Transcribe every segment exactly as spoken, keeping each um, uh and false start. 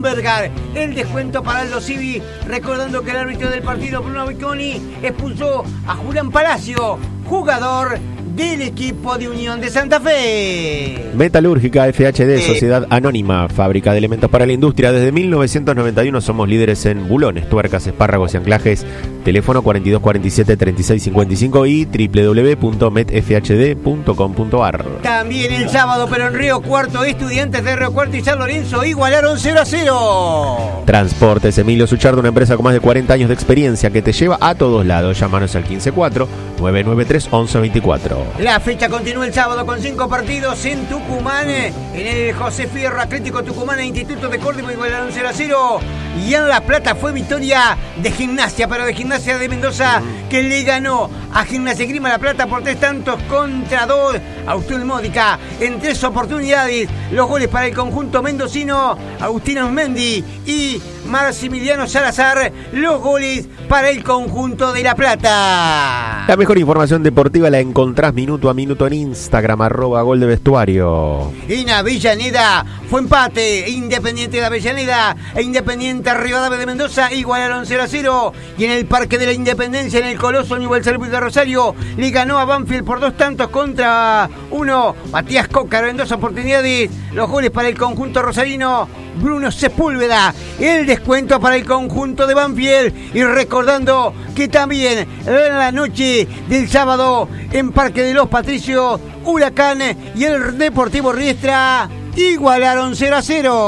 Bergar. El descuento para Aldo Civi, recordando que el árbitro del partido, Bruno Bicconi, expulsó a Julián Palacio, jugador del equipo de Unión de Santa Fe. Metalúrgica F H D, Eh. Sociedad Anónima, fábrica de elementos para la industria. Desde mil novecientos noventa y uno somos líderes en bulones, tuercas, espárragos y anclajes. Teléfono cuarenta y dos cuarenta y siete treinta y seis cincuenta y cinco y doble u doble u doble u punto met f h d punto com punto a r. También el sábado, pero en Río Cuarto, Estudiantes de Río Cuarto y San Lorenzo igualaron cero a cero. Transportes Emilio Suchardo, una empresa con más de cuarenta años de experiencia que te lleva a todos lados. Llámanos al quince cuatro nueve nueve tres once veinticuatro. La fecha continúa el sábado con cinco partidos en Tucumán, en el José Fierro, Atlético Tucumán e Instituto de Córdoba igualaron cero a cero. Y en La Plata fue victoria de Gimnasia, pero de Gimnasia de Mendoza, que le ganó a Gimnasia Grima La Plata por tres tantos contra dos. Agustín Módica en tres oportunidades. Los goles para el conjunto mendocino, Agustín Osmendi y Maximiliano Salazar. Los goles para el conjunto de La Plata. La mejor información deportiva la encontrás minuto a minuto en Instagram, arroba gol de vestuario. En Avellaneda fue empate. Independiente de Avellaneda e Independiente Rivadavia de Mendoza igualaron cero a cero. Y en el Parque de la Independencia, en el Coloso Newell's Old Boys de Rosario, le ganó a Banfield por dos tantos contra uno. Matías Cócaro en dos oportunidades. Los goles para el conjunto rosarino, Bruno Sepúlveda. El descuento para el conjunto de Banfield. Y recordando que también en la noche del sábado en Parque de los Patricios, Huracán y el Deportivo Riestra igualaron cero a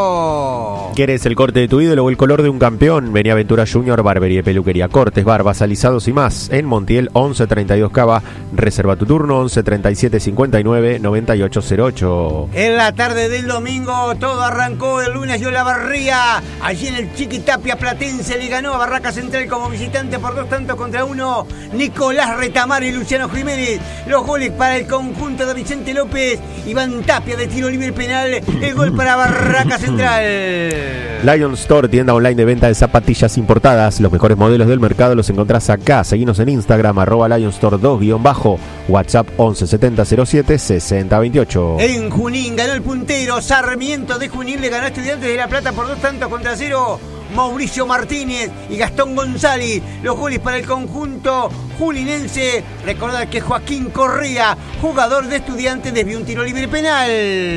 cero. ¿Quieres el corte de tu ídolo o el color de un campeón? Vení a Aventura Junior, barbería y peluquería, cortes, barbas, alisados y más. En Montiel once treinta y dos Cava. Reserva tu turno once treinta y siete cincuenta y nueve noventa y ocho cero ocho. En la tarde del domingo todo arrancó. El lunes dio la barría. Allí en el Chiquitapia Platense le ganó a Barraca Central como visitante por dos tantos contra uno. Nicolás Retamar y Luciano Jiménez. Los goles para el conjunto de Vicente López. Iván Tapia de tiro libre penal. El gol para Barraca Central. Lion Store, tienda online de venta de zapatillas importadas. Los mejores modelos del mercado los encontrás acá. Seguinos en Instagram, arroba Lion Store dos guión bajo. WhatsApp once setenta cero siete sesenta veintiocho. En Junín ganó el puntero. Sarmiento de Junín le ganó a Estudiantes de La Plata por dos tantos contra cero. Mauricio Martínez y Gastón González. Los goles para el conjunto julinense. Recordar que Joaquín Correa, jugador de Estudiantes, desvió un tiro libre penal.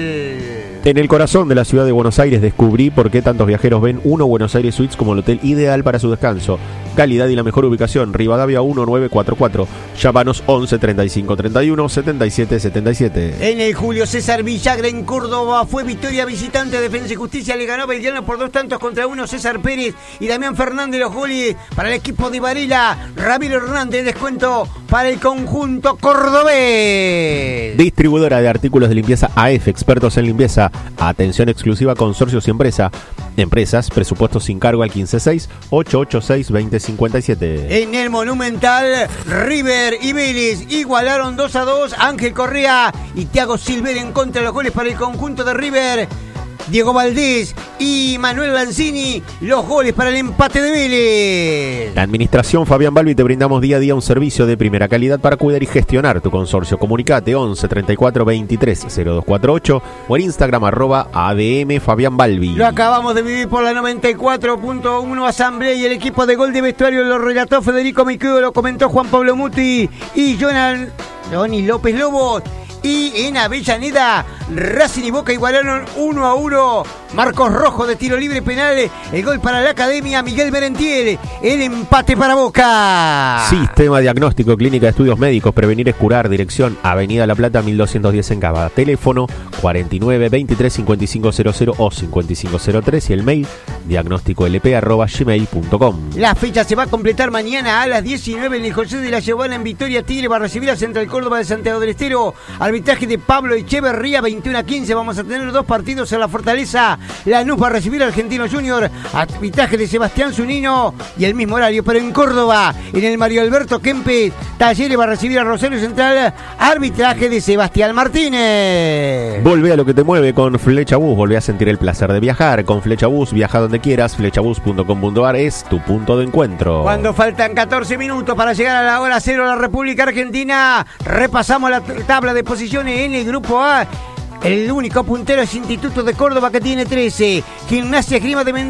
En el corazón de la ciudad de Buenos Aires descubrí por qué tantos viajeros ven Uno Buenos Aires Suites como el hotel ideal para su descanso. Calidad y la mejor ubicación, Rivadavia mil novecientos cuarenta y cuatro. Llámanos once treinta y cinco treinta y uno setenta y siete setenta y siete. En el Julio César Villagra en Córdoba fue victoria visitante. Defensa y Justicia le ganó a Belgrano por dos tantos contra uno. César Pérez y Damián Fernández los goles para el equipo de Varela. Ramiro Hernández, descuento para el conjunto cordobés. Distribuidora de artículos de limpieza A F, expertos en limpieza. Atención exclusiva, consorcios y empresa. Empresas, presupuestos sin cargo al quince seis ocho ocho seis veinte cincuenta y siete. En el Monumental, River y Vélez igualaron dos a dos. Ángel Correa y Thiago Silver en contra de los goles para el conjunto de River. Diego Valdés y Manuel Lanzini, los goles para el empate de Vélez. La Administración Fabián Balbi, te brindamos día a día un servicio de primera calidad para cuidar y gestionar tu consorcio. Comunicate once treinta y cuatro veintitrés cero dos cuarenta y ocho o en Instagram arroba A D M Fabián Balbi. Lo acabamos de vivir por la noventa y cuatro punto uno Asamblea y el equipo de Gol de Vestuario lo relató Federico Miqueo, lo comentó Juan Pablo Muti y Jonan, Johnny López Lobos. Y en Avellaneda, Racing y Boca igualaron uno a uno. Marcos Rojo de tiro libre penal. El gol para la Academia, Miguel Merentiel. El empate para Boca. Sistema Diagnóstico, Clínica de Estudios Médicos, Prevenir es Curar. Dirección Avenida La Plata mil doscientos diez en Cava. Teléfono cuarenta y nueve veintitrés cincuenta y cinco cero cero o cincuenta y cinco cero tres y el mail diagnósticolp arroba gmail punto com. La fecha se va a completar mañana a las diecinueve en el José de la Giovana en Victoria. Tigre va a recibir a Central Córdoba de Santiago del Estero. Arbitraje de Pablo Echeverría, veintiuno a quince. Vamos a tener dos partidos en la Fortaleza. Lanús va a recibir a Argentino Junior. Arbitraje de Sebastián Zunino y el mismo horario, pero en Córdoba, en el Mario Alberto Kempes, Talleres va a recibir a Rosario Central. Arbitraje de Sebastián Martínez. Volvé a lo que te mueve con Flecha Bus. Volvé a sentir el placer de viajar. Con Flecha Bus, viaja donde quieras. flechabus punto com punto a r es tu punto de encuentro. Cuando faltan catorce minutos para llegar a la hora cero de la República Argentina, repasamos la tabla de posiciones en el grupo A. El único puntero es Instituto de Córdoba, que tiene trece. Gimnasia Esgrima de Mendoza